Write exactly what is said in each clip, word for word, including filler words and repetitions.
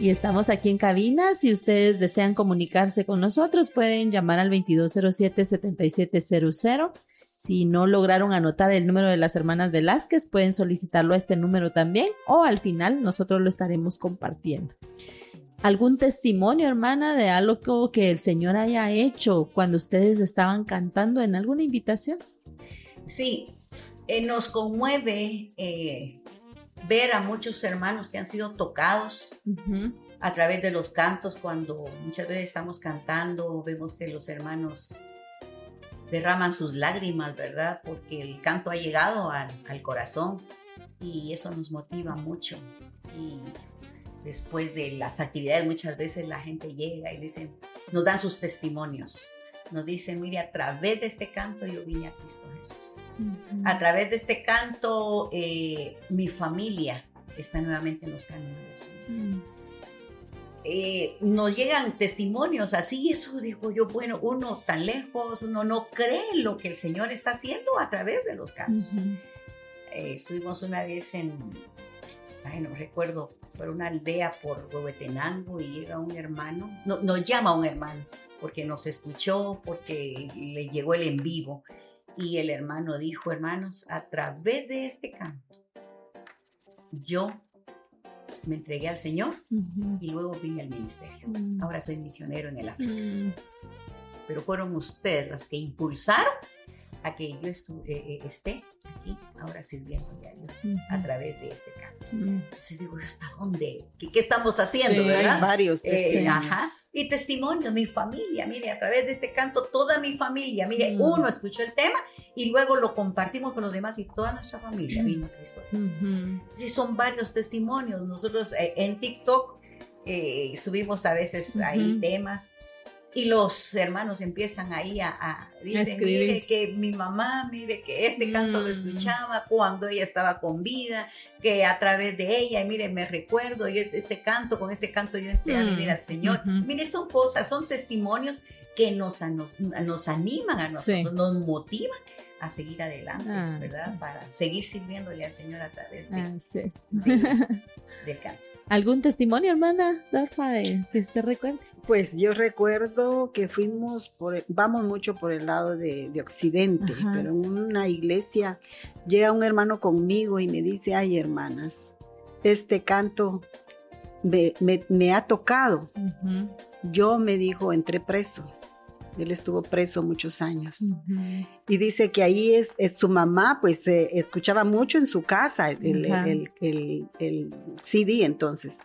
Y estamos aquí en cabina. Si ustedes desean comunicarse con nosotros, pueden llamar al veintidós cero siete, setenta y siete cero cero. Si no lograron anotar el número de las hermanas Velázquez, pueden solicitarlo a este número también, o al final nosotros lo estaremos compartiendo. ¿Algún testimonio, hermana, de algo que el Señor haya hecho cuando ustedes estaban cantando en alguna invitación? Sí, eh, nos conmueve eh, ver a muchos hermanos que han sido tocados uh-huh. a través de los cantos. Cuando muchas veces estamos cantando, vemos que los hermanos derraman sus lágrimas, ¿verdad? Porque el canto ha llegado al, al corazón y eso nos motiva mucho. Y después de las actividades muchas veces la gente llega y dicen, nos dan sus testimonios. Nos dicen, mire, a través de este canto yo vine a Cristo Jesús. Uh-huh. A través de este canto eh, mi familia está nuevamente en los caminos del Señor. Uh-huh. Eh, nos llegan testimonios así, eso digo yo, bueno, uno tan lejos, uno no cree lo que el Señor está haciendo a través de los cantos. Uh-huh. Eh, estuvimos una vez en, ay, no recuerdo, por una aldea por Huehuetenango y llega un hermano, no, nos llama un hermano porque nos escuchó, porque le llegó el en vivo y el hermano dijo, hermanos, a través de este canto yo me entregué al Señor uh-huh. y luego vine al ministerio. Uh-huh. Ahora soy misionero en el África. Uh-huh. Pero fueron ustedes las que impulsaron a que yo estu- eh, esté aquí ahora sirviéndole a Dios uh-huh. a través de este canto. Uh-huh. Entonces digo, ¿hasta dónde? ¿Qué, qué estamos haciendo? Sí, ¿verdad? Hay varios testimonios. Eh, ajá. Y testimonio, mi familia, mire, a través de este canto toda mi familia, mire, uh-huh. uno escuchó el tema y luego lo compartimos con los demás y toda nuestra familia uh-huh. vino a Cristo Jesús. Uh-huh. Sí, son varios testimonios. Nosotros eh, en TikTok eh, subimos a veces uh-huh. ahí temas. Y los hermanos empiezan ahí a, a dicen, mire que mi mamá, mire que este canto mm. lo escuchaba cuando ella estaba con vida, que a través de ella, y mire, me recuerdo, yo este canto, con este canto yo entré mm. a vivir al Señor. Uh-huh. Mire, son cosas, son testimonios que nos, nos, nos animan a nosotros, sí. nos motivan a seguir adelante, ah, ¿verdad? Sí. Para seguir sirviéndole al Señor a través de, ah, sí, sí. de, del canto. ¿Algún testimonio, hermana Dorfa, de que usted recuerde? Pues yo recuerdo que fuimos, por, vamos mucho por el lado de, de Occidente, ajá. pero en una iglesia llega un hermano conmigo y me dice, ay hermanas, este canto me, me, me ha tocado. Uh-huh. Yo, me dijo, entré preso. Él estuvo preso muchos años. Uh-huh. Y dice que ahí es, es su mamá, pues eh, escuchaba mucho en su casa el, uh-huh. el, el, el, el C D entonces.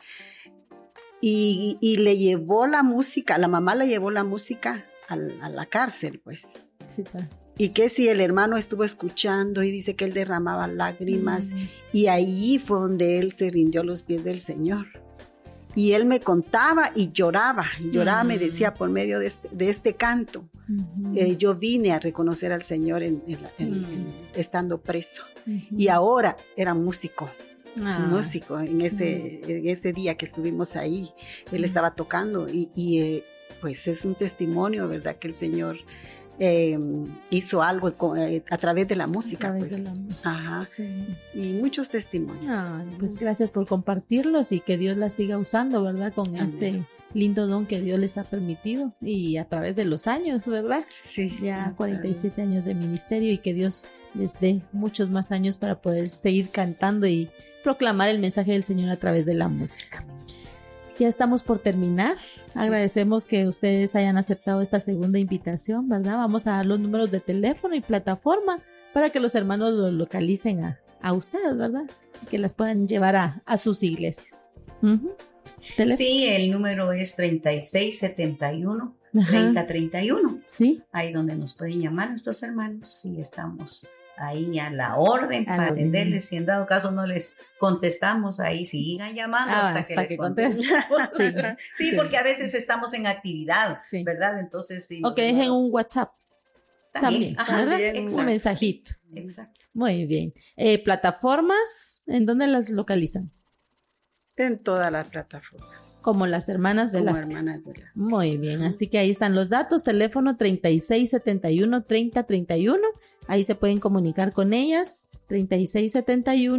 Y, y, y le llevó la música, la mamá le llevó la música a, a la cárcel, pues. Sí, pues. Y que si el hermano estuvo escuchando y dice que él derramaba lágrimas uh-huh. y ahí fue donde él se rindió a los pies del Señor. Y él me contaba y lloraba, y lloraba, uh-huh. me decía, por medio de este, de este canto, uh-huh. eh, yo vine a reconocer al Señor en, en, en, uh-huh. en, estando preso. Uh-huh. Y ahora era músico, ah, músico, en, sí. ese, en ese día que estuvimos ahí, él uh-huh. estaba tocando, y, y eh, pues es un testimonio, ¿verdad? Que el Señor eh, hizo algo con, eh, a través de la música. A través pues. de la música. Ajá. Sí. Y muchos testimonios. Ay, pues gracias por compartirlos y que Dios las siga usando, ¿verdad? Con Amén. Ese lindo don que Dios les ha permitido y a través de los años, ¿verdad? Sí. Ya cuarenta y siete años de ministerio y que Dios les dé muchos más años para poder seguir cantando y proclamar el mensaje del Señor a través de la música. Ya estamos por terminar. Sí. Agradecemos que ustedes hayan aceptado esta segunda invitación, ¿verdad? Vamos a dar los números de teléfono y plataforma para que los hermanos los localicen a, a ustedes, ¿verdad? Y que las puedan llevar a, a sus iglesias. Uh-huh. Sí, el número es treinta y seis setenta y uno, treinta treinta y uno. Sí. Ahí donde nos pueden llamar nuestros hermanos y estamos ahí a la orden a para atenderles. Si en dado caso no les contestamos, ahí sigan llamando ah, hasta, hasta que, que les contestemos. Sí, sí, sí, porque a veces estamos en actividad, sí. ¿verdad? Entonces, sí. O que dejen un WhatsApp. También, También Ajá, sí, un mensajito. Exacto. Muy bien. Eh, ¿Plataformas? ¿En dónde las localizan? En todas las plataformas. Como las hermanas Velázquez. Como hermanas Velázquez. Muy bien, así que ahí están los datos, teléfono treinta y seis setenta y uno, treinta treinta y uno, ahí se pueden comunicar con ellas, treinta y seis setenta y uno,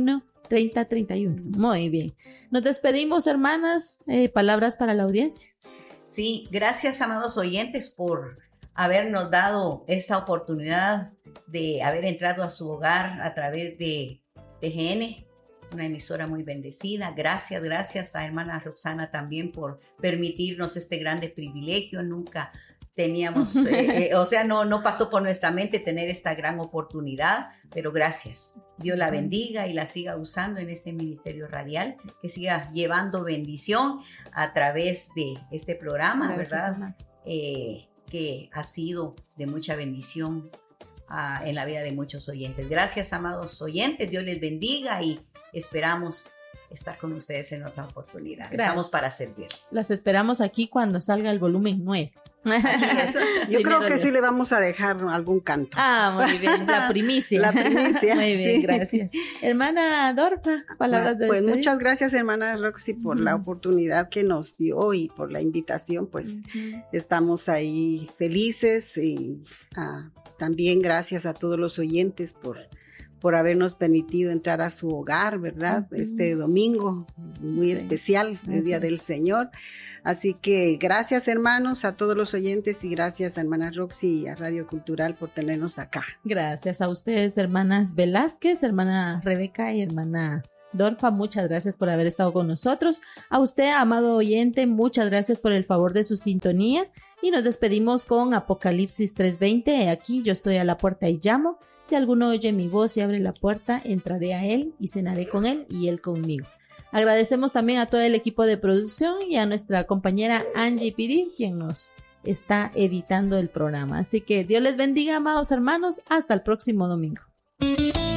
treinta treinta y uno. Muy bien. Nos despedimos, hermanas. Eh, palabras para la audiencia. Sí, gracias, amados oyentes, por habernos dado esta oportunidad de haber entrado a su hogar a través de T G N, una emisora muy bendecida. Gracias, gracias a hermana Roxana también por permitirnos este grande privilegio. Nunca teníamos, eh, eh, o sea, no, no pasó por nuestra mente tener esta gran oportunidad, pero gracias. Dios la bendiga y la siga usando en este ministerio radial, que siga llevando bendición a través de este programa, gracias, ¿verdad? Eh, que ha sido de mucha bendición uh, en la vida de muchos oyentes. Gracias, amados oyentes. Dios les bendiga y esperamos estar con ustedes en otra oportunidad. Gracias. Estamos para servir. Las esperamos aquí cuando salga el volumen nueve. Yo creo que sí le vamos a dejar algún canto. Ah, muy bien, la primicia. La primicia. Muy bien, sí. Gracias. Hermana Dorfa, palabras de Pues despedir. muchas gracias, hermana Roxy, por uh-huh. la oportunidad que nos dio y por la invitación. Pues uh-huh. estamos ahí felices y ah, también gracias a todos los oyentes por por habernos permitido entrar a su hogar, ¿verdad? Uh-huh. Este domingo, muy sí. especial, el Día del Señor. Así que gracias, hermanos, a todos los oyentes y gracias a hermana Roxy y a Radio Cultural por tenernos acá. Gracias a ustedes, hermanas Velázquez, hermana Rebeca y hermana Dorfa, muchas gracias por haber estado con nosotros. A usted, amado oyente, muchas gracias por el favor de su sintonía y nos despedimos con Apocalipsis tres veinte. Aquí yo estoy a la puerta y llamo. Si alguno oye mi voz y abre la puerta, entraré a él y cenaré con él y él conmigo. Agradecemos también a todo el equipo de producción y a nuestra compañera Angie Pirín, quien nos está editando el programa. Así que Dios les bendiga, amados hermanos. Hasta el próximo domingo.